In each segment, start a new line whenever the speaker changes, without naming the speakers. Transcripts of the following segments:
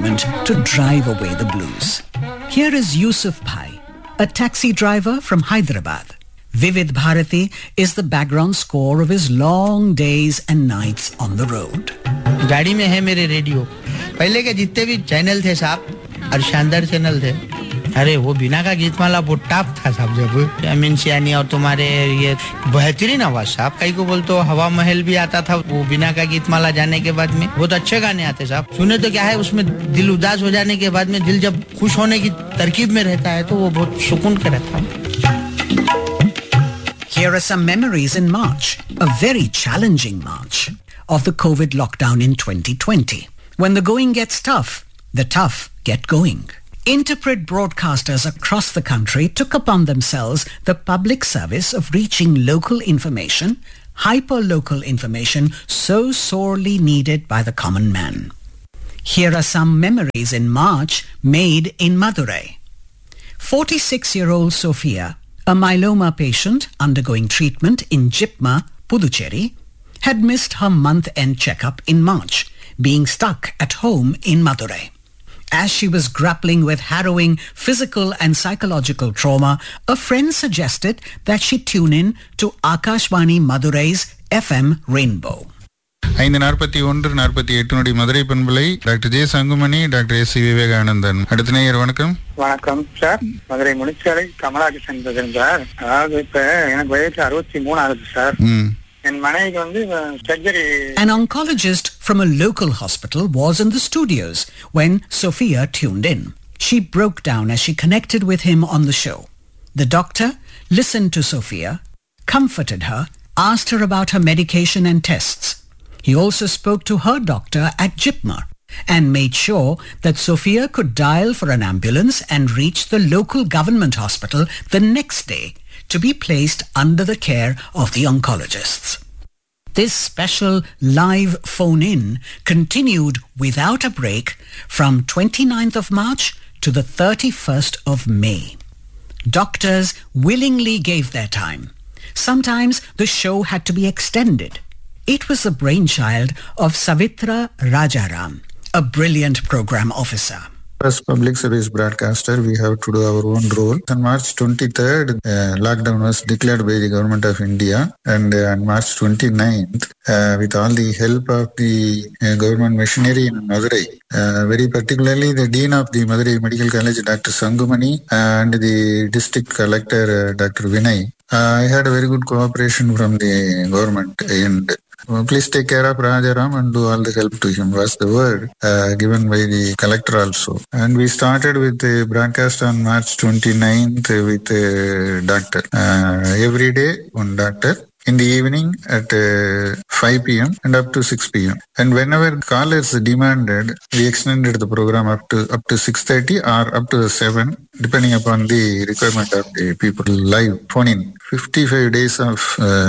entertainment to drive away the blues. Here is Yusuf Bhai, a taxi driver from Hyderabad. Vivid Bharati is the background score of his long days and nights on the road.
गाड़ी में है मेरे radio. पहले के जितने भी channel थे साहब, और शानदार चैनल थे. अरे वो बिना का गीतमाला वो टॉप था साहब. जब अमीन सियानी और तुम्हारे ये बेहतरीन आवाज साहब. कई को बोलते हो हवा महल भी आता था वो बिना का गीतमाला जाने के बाद में. बहुत अच्छे गाने आते साहब. सुने तो क्या है उसमें दिल उदास हो जाने के बाद में दिल जब खुश होने की तरकीब में रहता है तो वो बहुत सुकून का रहता है.
Here are some memories in March, a very challenging March, of the COVID lockdown in 2020. When the going gets tough, the tough get going. Interpret broadcasters across the country took upon themselves the public service of reaching local information, hyper-local information so sorely needed by the common man. Here are some memories in March made in Madurai. 46-year-old Sophia, a myeloma patient undergoing treatment in Jipma, Puducherry, had missed her month-end checkup in March, being stuck at home in Madurai. As she was grappling with harrowing physical and psychological trauma, a friend suggested that she tune in to Akashvani Madurai's FM Rainbow.
5:41-48 Madurai பண்பலை doctor J Sangumani, doctor S C Vivekanandan. அடுத்த நேயர் வணக்கம்.
வணக்கம் sir, Madurai Munichalai Kamalakrishnan பேசுறேன் sir. அதாவது இப்ப எனக்கு வயசு 63 ஆகுது சார். என் மனைவிக்கு வந்து surgery.
An oncologist from a local hospital was in the studios when Sophia tuned in. She broke down as she connected with him on the show. The doctor listened to Sophia, comforted her, asked her about her medication and tests. He also spoke to her doctor at Jipma and made sure that Sophia could dial for an ambulance and reach the local government hospital the next day to be placed under the care of the oncologists. This special live phone-in continued without a break from 29th of March to the 31st of May. Doctors willingly gave their time. Sometimes the show had to be extended. It was the brainchild of Savitra Rajaram, a brilliant program officer.
As public service broadcaster, we have to do our own role. On March 23rd, lockdown was declared by the government of India, and on March 29th, with all the help of the government machinery in Madurai, very particularly the Dean of the Madurai Medical College, Dr. Sangumani, and the District Collector, Dr. Vinay, I had a very good cooperation from the government, and please take care of Rajaram and do all the help to him was the word given by the collector also. And we started with the broadcast on March 29th with doctor. Every day one doctor. In the evening at 5 p.m. and up to 6 p.m. And whenever callers demanded, we extended the program up to 6:30 or up to 7, depending upon the requirement of the people live phone-in. 55 days of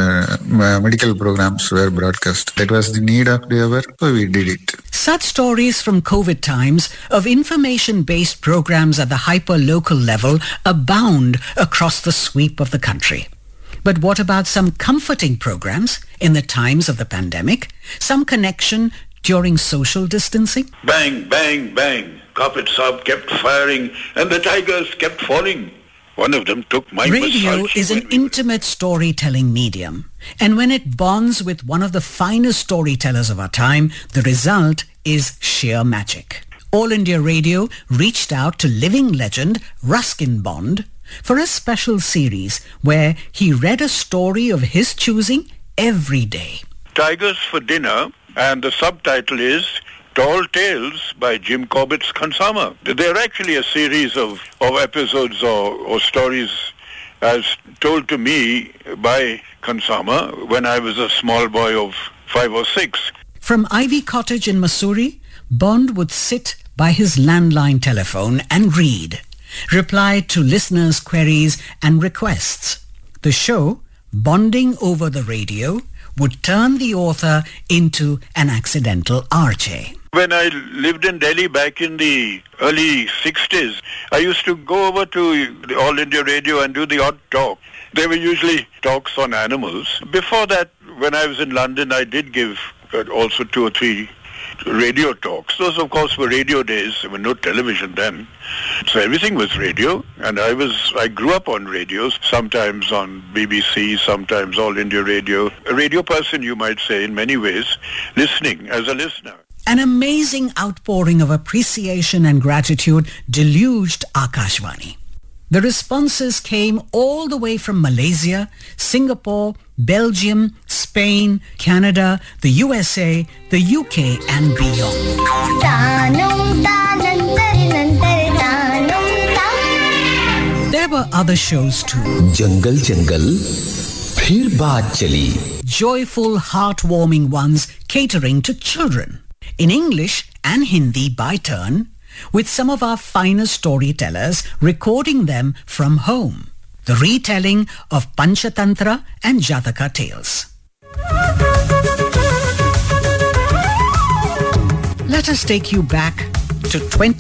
medical programs were broadcast. That was the need of the hour, so we did it.
Such stories from COVID times of information-based programs at the hyper-local level abound across the sweep of the country. But what about some comforting programs in the times of the pandemic? Some connection during social distancing?
Bang, bang, bang. Carpet Saab kept firing and the tigers kept falling. One of them took my
Radio is an intimate storytelling medium. And when it bonds with one of the finest storytellers of our time, the result is sheer magic. All India Radio reached out to living legend Ruskin Bond for a special series where he read a story of his choosing every day.
Tigers for Dinner, and the subtitle is Tall Tales by Jim Corbett's Khansama. They're actually a series of episodes or stories as told to me by Khansama when I was a small boy of 5 or 6.
From Ivy Cottage in Mussoorie, Bond would sit by his landline telephone and read, reply to listeners' queries and requests. The show, Bonding Over the Radio, would turn the author into an accidental RJ.
When I lived in Delhi back in the early 60s, I used to go over to the All India Radio and do the odd talk. They were usually talks on animals. Before that, when I was in London, I did give also 2 or 3 radio talks. Those, of course, were radio days. There were no television then. So everything was radio. And I grew up on radios, sometimes on BBC, sometimes All India Radio. A radio person, you might say, in many ways, listening as a listener.
An amazing outpouring of appreciation and gratitude deluged Akashvani. The responses came all the way from Malaysia, Singapore, Belgium, Spain, Canada, the USA, the UK and beyond. There were other shows too.
Jungle Jungle, Phir Baat Chali.
Joyful, heartwarming ones catering to children. In English and Hindi by turn, with some of our finest storytellers recording them from home. The retelling of Panchatantra and Jataka tales. Let us take you back to